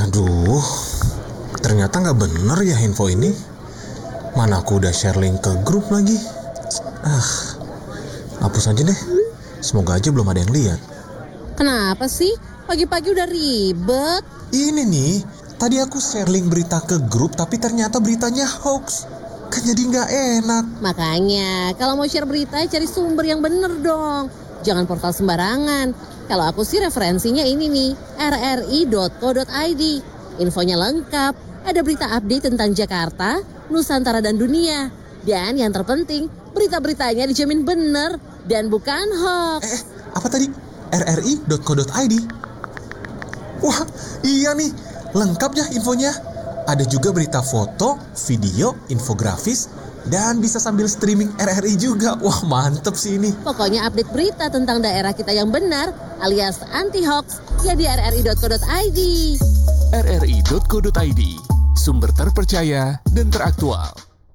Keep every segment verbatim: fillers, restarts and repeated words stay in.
Aduh, ternyata nggak bener ya info ini. Mana aku udah share link ke grup lagi. Ah, hapus aja deh. Semoga aja belum ada yang lihat. Kenapa sih? Pagi-pagi udah ribet. Ini nih, tadi aku share link berita ke grup tapi ternyata beritanya hoax. Kan jadi nggak enak. Makanya, kalau mau share berita cari sumber yang bener dong. Jangan portal sembarangan. Kalau aku sih referensinya ini nih, r r i dot co dot i d. Infonya lengkap, ada berita update tentang Jakarta, Nusantara dan dunia. Dan yang terpenting, berita-beritanya dijamin bener dan bukan hoax. Eh, apa tadi? r r i dot co dot i d. Wah, iya nih, lengkap ya infonya. Ada juga berita foto, video, infografis, dan bisa sambil streaming R R I juga. Wah, mantep sih ini. Pokoknya update berita tentang daerah kita yang benar alias anti-hoax ya di r r i dot co dot i d. r r i dot co dot i d, sumber terpercaya dan teraktual.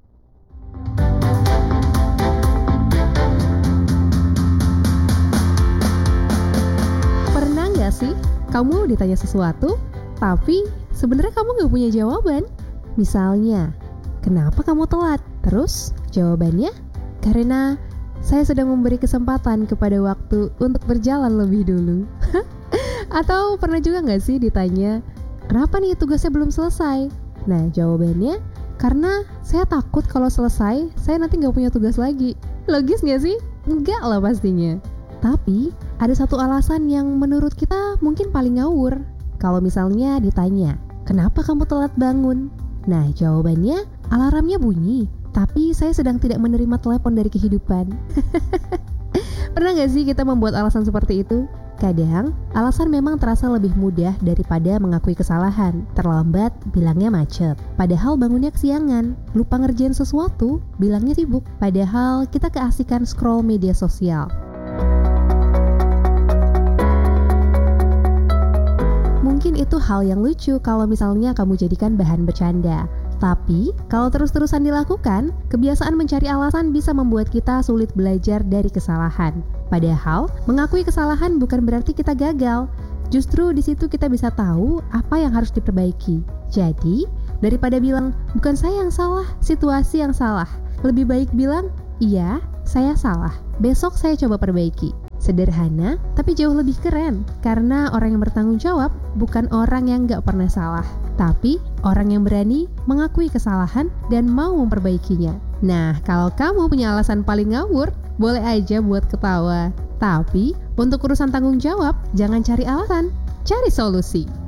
Pernah nggak sih kamu ditanya sesuatu, tapi sebenarnya kamu nggak punya jawaban? Misalnya, kenapa kamu telat? Terus jawabannya, karena saya sedang memberi kesempatan kepada waktu untuk berjalan lebih dulu. Atau pernah juga nggak sih ditanya, kenapa nih tugasnya belum selesai? Nah jawabannya, karena saya takut kalau selesai, saya nanti nggak punya tugas lagi. Logis nggak sih? Enggak lah pastinya. Tapi ada satu alasan yang menurut kita mungkin paling ngawur. Kalau misalnya ditanya, kenapa kamu telat bangun? Nah jawabannya, alarmnya bunyi, tapi saya sedang tidak menerima telepon dari kehidupan. Pernah gak sih kita membuat alasan seperti itu? Kadang, alasan memang terasa lebih mudah daripada mengakui kesalahan. Terlambat, bilangnya macet. Padahal bangunnya kesiangan. Lupa ngerjain sesuatu, bilangnya sibuk. Padahal kita keasikan scroll media sosial. Mungkin itu hal yang lucu kalau misalnya kamu jadikan bahan bercanda. Tapi, kalau terus-terusan dilakukan, kebiasaan mencari alasan bisa membuat kita sulit belajar dari kesalahan. Padahal, mengakui kesalahan bukan berarti kita gagal. Justru di situ kita bisa tahu apa yang harus diperbaiki. Jadi, daripada bilang, bukan saya yang salah, situasi yang salah. Lebih baik bilang, iya, saya salah. Besok saya coba perbaiki. Sederhana, tapi jauh lebih keren. Karena orang yang bertanggung jawab bukan orang yang gak pernah salah, tapi orang yang berani mengakui kesalahan dan mau memperbaikinya. Nah, kalau kamu punya alasan paling ngawur, boleh aja buat ketawa. Tapi, untuk urusan tanggung jawab, jangan cari alasan, cari solusi.